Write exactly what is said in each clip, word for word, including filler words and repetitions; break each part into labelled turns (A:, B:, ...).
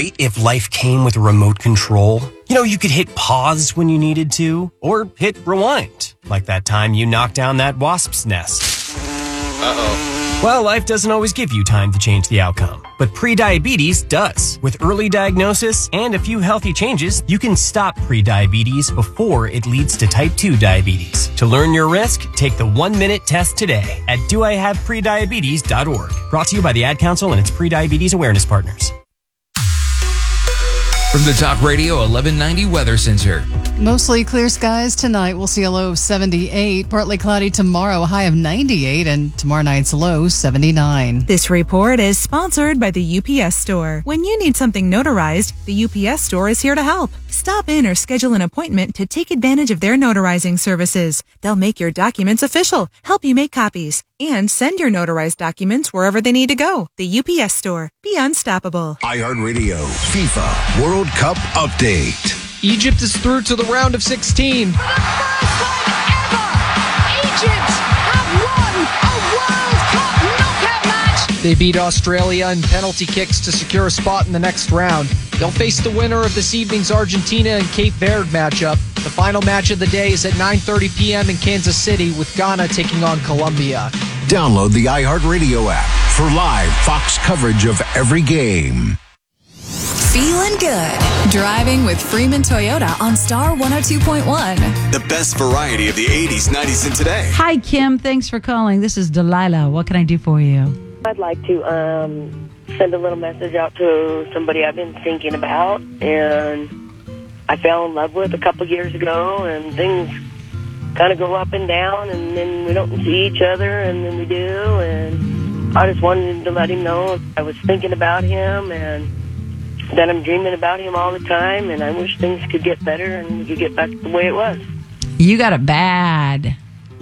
A: great if life came with a remote control? You know, you could hit pause when you needed to, or hit rewind, like that time you knocked down that wasp's nest.
B: Uh-oh.
A: Well, life doesn't always give you time to change the outcome, but prediabetes does. With early diagnosis and a few healthy changes, you can stop prediabetes before it leads to type two diabetes. To learn your risk, take the one-minute test today at do I have prediabetes dot org. Brought to you by the Ad Council and its Prediabetes Awareness Partners.
C: From the Talk Radio eleven ninety Weather Center.
D: Mostly clear skies tonight. We'll see a low of seventy-eight. Partly cloudy tomorrow, a high of ninety-eight. And tomorrow night's low, seventy-nine.
E: This report is sponsored by the U P S Store. When you need something notarized, the U P S Store is here to help. Stop in or schedule an appointment to take advantage of their notarizing services. They'll make your documents official, help you make copies, and send your notarized documents wherever they need to go. The U P S Store. Be unstoppable.
F: iHeartRadio FIFA World Cup Update.
G: Egypt is through to the round of sixteen.
H: For the first time ever, Egypt have won a World Cup knockout match.
G: They beat Australia in penalty kicks to secure a spot in the next round. They'll face the winner of this evening's Argentina and Cape Verde matchup. The final match of the day is at nine thirty p.m. in Kansas City, with Ghana taking on Colombia.
F: Download the iHeartRadio app for live Fox coverage of every game.
I: Feeling good. Driving with Freeman Toyota on Star one oh two point one.
J: The best variety of the eighties, nineties, and today.
K: Hi, Kim. Thanks for calling. This is Delilah. What can I do for you?
L: I'd like to um, send a little message out to somebody I've been thinking about, and I fell in love with a couple years ago, and things kind of go up and down, and then we don't see each other, and then we do, and I just wanted to let him know I was thinking about him, and that I'm dreaming about him all the time, and I wish things could get better and we could get back to the way it was.
K: You got it bad.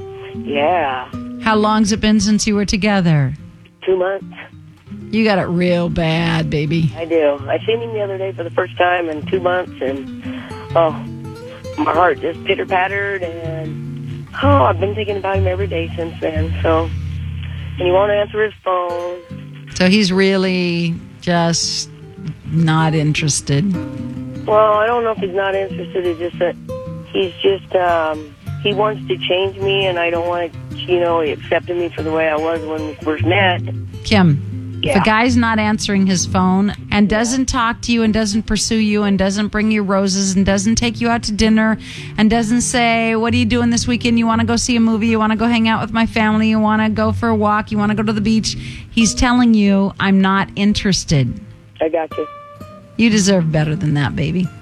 L: Yeah.
K: How long's it been since you were together?
L: Two months.
K: You got it real bad, baby.
L: I do. I seen him the other day for the first time in two months, and oh, my heart just pitter-pattered, and oh, I've been thinking about him every day since then. So, and he won't answer his phone.
K: So he's really just not interested.
L: Well, I don't know if he's not interested. It's just that he's just, um, he wants to change me, and I don't want to, you know, he accepted me for the way I was when we first met.
K: Kim,
L: yeah.
K: If a guy's not answering his phone and doesn't talk to you and doesn't pursue you and doesn't bring you roses and doesn't take you out to dinner and doesn't say, what are you doing this weekend? You want to go see a movie? You want to go hang out with my family? You want to go for a walk? You want to go to the beach? He's telling you, I'm not interested.
L: I got you.
K: You deserve better than that, baby.